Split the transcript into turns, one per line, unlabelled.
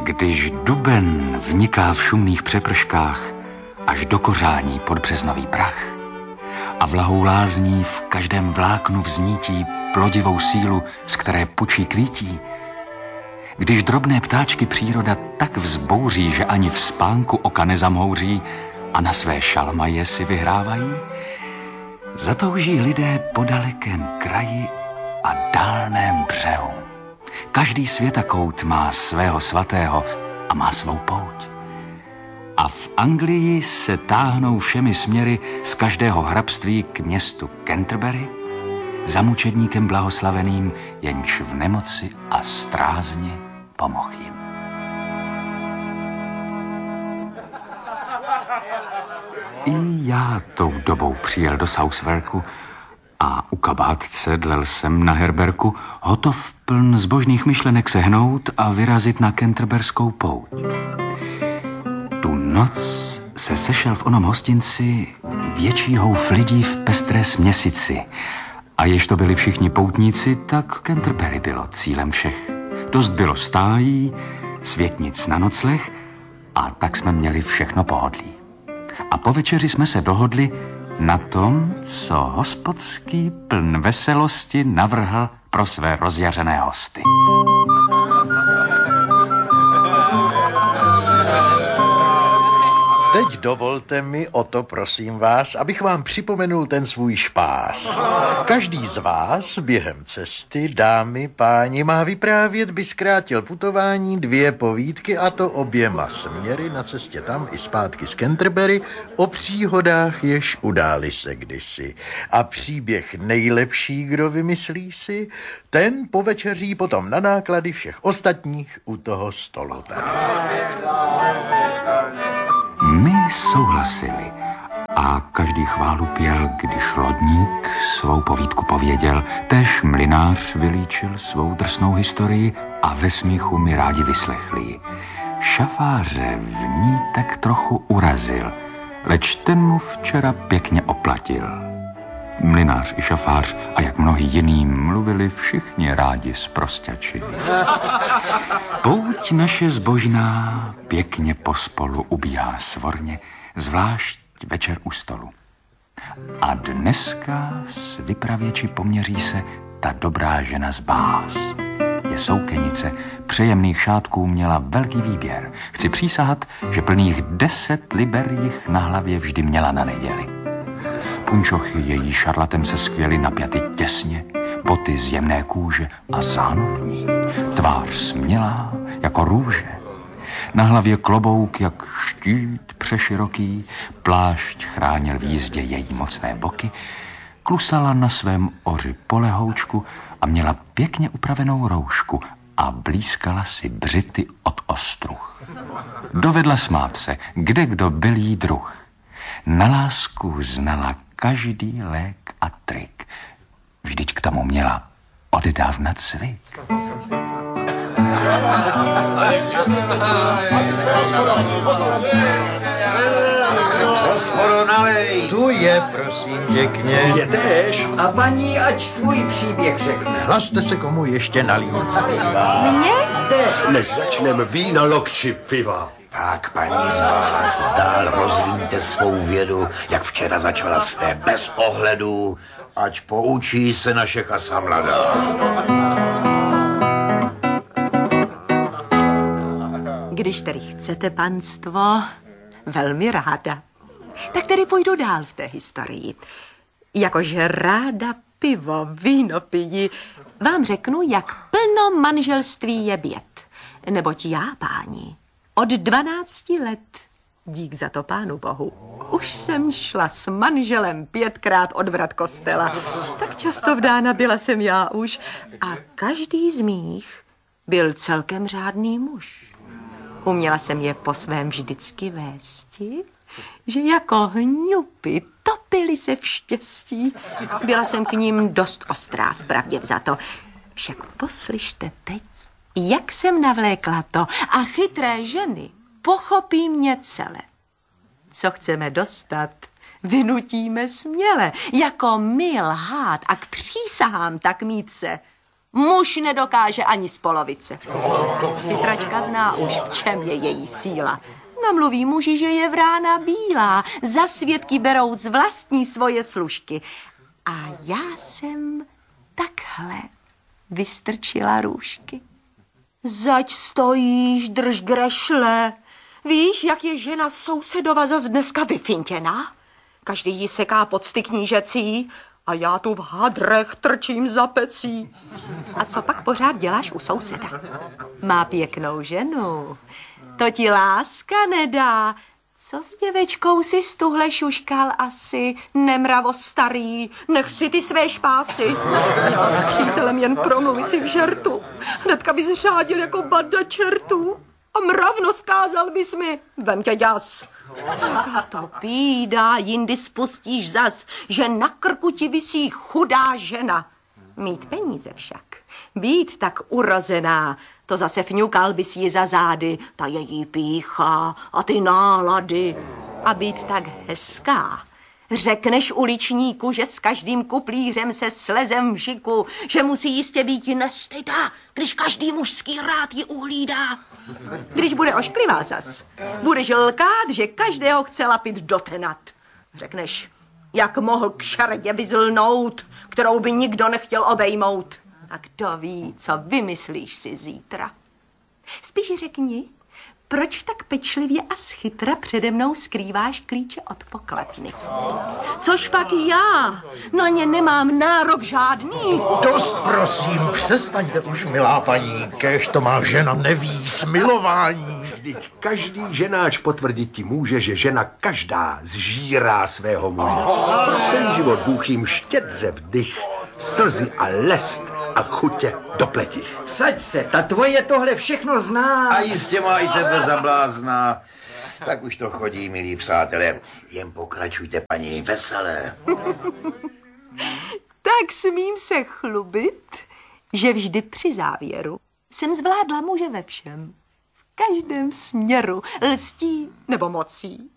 Když duben vniká v šumných přeprškách až do kořání pod březnový prach a vlahou lázní v každém vláknu vznítí plodivou sílu, z které pučí kvítí, když drobné ptáčky příroda tak vzbouří, že ani v spánku oka nezamhouří a na své šalmaje si vyhrávají, zatouží lidé po dalekém kraji a dálném břehu. Každý světakout má svého svatého a má svou pouť. A v Anglii se táhnou všemi směry z každého hrabství k městu Canterbury za mučedníkem blahoslaveným, jenž v nemoci a strázni pomohl jim. I já tou dobou přijel do Southwarku a u kabátce dlel jsem na herberku, hotov pln zbožných myšlenek sehnout a vyrazit na canterberskou pouť. Tu noc se sešel v onom hostinci větší houf lidí v pestré směsici a jež to byli všichni poutníci, tak Canterbury bylo cílem všech. Dost bylo stájí, světnic na nocleh a tak jsme měli všechno pohodlí. A po večeři jsme se dohodli na tom, co hospodský pln veselosti navrhl pro své rozjařené hosty.
Teď dovolte mi, o to prosím vás, abych vám připomenul ten svůj špás. Každý z vás během cesty, dámy, páni, má vyprávět, by zkrátil putování 2 povídky, a to oběma směry na cestě tam i zpátky z Canterbury o příhodách, jež udály se kdysi. A příběh nejlepší, kdo vymyslí si, ten povečeří potom na náklady všech ostatních u toho stolu.
My souhlasili a každý chválu pěl, když lodník svou povídku pověděl, též mlynář vylíčil svou drsnou historii a ve smíchu mi rádi vyslechli ji. Šafáře v ní tak trochu urazil, leč ten mu včera pěkně oplatil. Mlynář i šafář a jak mnohý jiný mluvili všichni rádi sprosťači. Pouť naše zbožná pěkně pospolu ubíhá svorně, zvlášť večer u stolu. A dneska s vypravěči poměří se ta dobrá žena z Báz. Je soukenice, přejemných šátků měla velký výběr. Chci přísahat, že plných 10 liber jich na hlavě vždy měla na neděli. Punčochy její šarlatem se skvěly napjaty těsně, boty z jemné kůže a zánovní, tvář smělá jako růže. Na hlavě klobouk jak štít přeširoký, plášť chránil v jízdě její mocné boky, klusala na svém oři polehoučku a měla pěkně upravenou roušku a blízkala si břity od ostruh. Dovedla smát se, kde kdo byl jí druh. Na lásku znala každý lék a trik. Vždyť k tomu měla odedávna cvik.
Hospodo, nalej! Tu je, prosím, pěkně.
Je též.
A paní, ať svůj příběh řekne.
Hlaste se, komu ještě nalít zbývá.
Mně jste.
Než začneme vína, lokči piva.
Tak, paní z Báz, dál rozvíjte svou vědu, jak včera začala jste, bez ohledu, ať poučí se naše chasa mladá.
Když tedy chcete, panstvo, velmi ráda. Tak tedy půjdu dál v té historii. Jakože ráda pivo, víno pijí, vám řeknu, jak plno manželství je běd. Neboť já, páni, od 12 let, dík za to Pánu Bohu, už jsem šla s manželem 5krát od vrat kostela. Tak často vdána byla jsem já už a každý z mých byl celkem řádný muž. Uměla jsem je po svém vždycky vésti, že jako hňupy topili se v štěstí. Byla jsem k ním dost ostrá, vpravdě vzato. Však poslyšte teď, jak jsem navlékla to a chytré ženy pochopí mě celé. Co chceme dostat, vynutíme směle, jako my lhát a k přísahám tak mít se Muž nedokáže ani z polovice. Chytračka zná už, v čem je její síla. Namluví muži, že je vrána bílá, za svědky berouc vlastní svoje služky. A já jsem takhle vystrčila růžky. Zač stojíš, drž grešle. Víš, jak je žena sousedova zas dneska vyfintěná? Každý jí seká pocty knížecí a já tu v hadrech trčím za pecí. A co pak pořád děláš u souseda? Má pěknou ženu. To ti láska nedá. Co s děvečkou si stuhle šuškal asi, nemravo starý, nech si ty své špásy. Já s přítelem jen promluvit si v žertu. Hnedka bys řádil jako banda čertů. A mravno zkázal bys mi, vem tě ďas. A to bída, jindy spustíš zas, že na krku ti visí chudá žena. Mít peníze však, být tak urozená, to zase fňukal bys ji za zády, ta její pýcha a ty nálady. A být tak hezká, řekneš uličníku, že s každým kuplířem se slezem v žiku, že musí jistě být nestyda, když každý mužský rád ji uhlídá. Když bude ošklivá zas, budeš lkát, že každého chce lapit dotenat. Řekneš, jak mohl k šardě vyzlnout, kterou by nikdo nechtěl obejmout. A kdo ví, co vymyslíš si zítra. Spíš řekni, proč tak pečlivě a schytra přede mnou skrýváš klíče od pokladny? Což pak já, na ně nemám nárok žádný.
Dost prosím, přestaňte už, milá paní, kéž to má žena neví, smilování.
Vždyť každý ženáč potvrdit ti může, že žena každá zžírá svého muže. Pro celý život Bůh jim štědře vdych, slzy a lest a chutě do pleti.
Vsaď se, ta tvoje tohle všechno zná.
A jistě má i tebe za blázna. Tak už to chodí, milí přátelé. Jen pokračujte, paní, veselé.
Tak smím se chlubit, že vždy při závěru jsem zvládla muže ve všem. V každém směru, lstí nebo mocí.